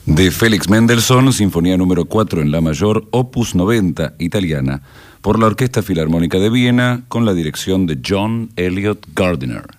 De Félix Mendelssohn, Sinfonía número 4 en La mayor, opus 90, italiana, por la Orquesta Filarmónica de Viena, con la dirección de John Elliott Gardiner.